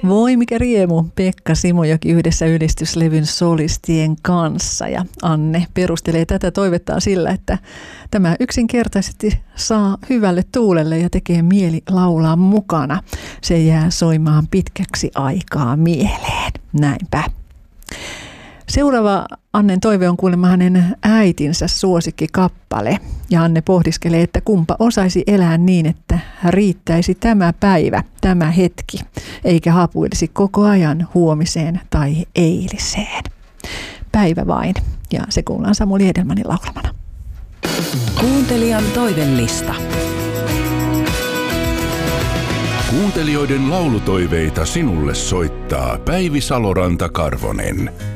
Voi mikä riemu, Pekka Simojoki yhdessä ylistyslevyn solistien kanssa. Ja Anne perustelee tätä toivettaan sillä, että tämä yksinkertaisesti saa hyvälle tuulelle ja tekee mieli laulaa mukana. Se jää soimaan pitkäksi aikaa mieleen. Näinpä. Seuraava Annen toive on kuulemma hänen äitinsä suosikkikappale. Ja Anne pohdiskelee, että kumpa osaisi elää niin, että riittäisi tämä päivä, tämä hetki, eikä hapuilisi koko ajan huomiseen tai eiliseen. Päivä vain. Ja se kuullaan Samuli Edelmanin laulamana. Kuuntelijan toivellista. Kuuntelijoiden laulutoiveita sinulle soittaa Päivi Saloranta-Karvonen.